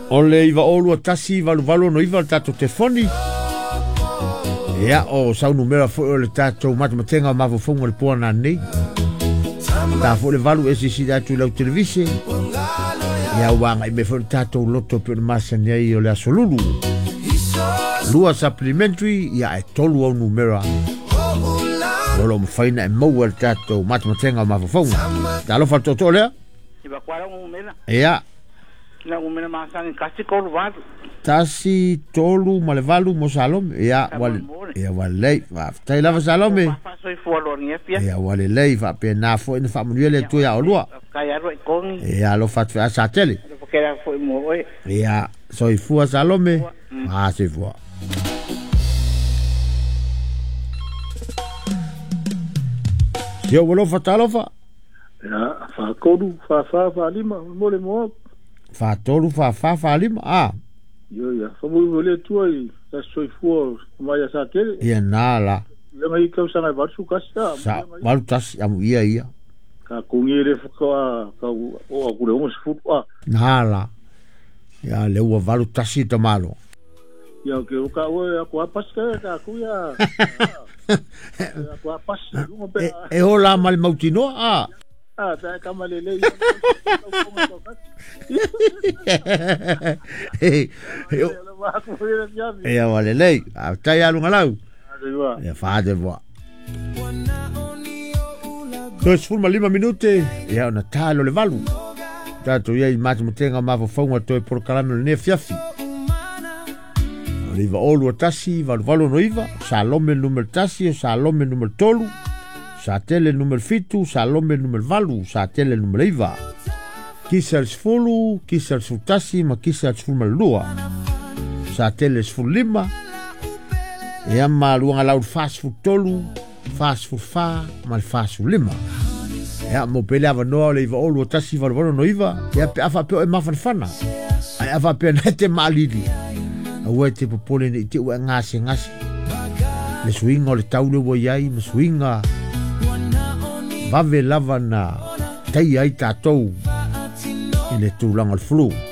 O le iwa olu tasi valu no iwa tato telefoni. Ia o sau numera foi o le tato matematenga mafofonga le puana nei. Ta fo le valu esi datu lau televise. Ia wanga i me foi tato loto pe le masania i o le asolulu. Lua supplementary ia e tolu au numera. Lolo mfaina e mau le tato matematenga mafofonga. Ta lo fa toto lea? Iba kwara umena. Ia. Na umena masang kasi ko ruvat. Tasi tolu male valu mo salome. Ia wale. Ia wale. Va tai lava salome. Ia wale lei va pe na fo ina fa muele tu ya olua. Kaya ro kongi. Ia lo fa fa sa tele. Kera foi mo oi. Ia so i fua salome. Ah se fua. Yo wolo fa talofa. Ia fa kodu fa lima mo le mo. Fa tolu fa lima. Ah. Yo ya, fa mo le tu ai, sa soi fu, mai sa tele. Ia nala. Le mai ka sa mai varsu kasta. Sa valu tas amu ia. Ka kungire fa ka o ku le mo fu. Nala. Ya le wa valu tasi to malo. Ya ke o ka o aku apas ka ku ya. Aku apas mo pe. E hola mal mautino. Ah. Ah, ta kamalele. Ia wale lei, tai alu ngalau. Ia fade voa. 2:05 minute, ia ona talo le valu. Tato ia i matematenga mafofonga toi porokalame le ne fiafi. Oliva olu o tasi, valu no iva, salome numero tasi, salome numero tolu. Sa tele numero fitu, salome numero valu, sa tele numero iva. Kisa sfulu, kisa sfutasi, ma kisa sfulu lua. Sa tele sfulu lima. E ama luanga lau fast food tolu, fast food fa, ma fast food lima. E ama pele ava noa le iva olu o tasi valu no iva. E ape afa peo e mafanfana. E afa peo nete malili. A ue te popole ne ite ue ngasi. Le swinga o le taule ua iai, ma swinga. Vave lava na tai ai tātou i le tūlanga le flu.